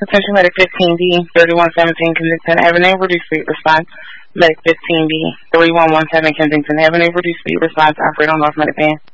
Potential Medic 15D, 3117 Kensington Avenue, reduce speed response. Medic 15D, 3117 Kensington Avenue, reduce speed response, operate on North Medic Van.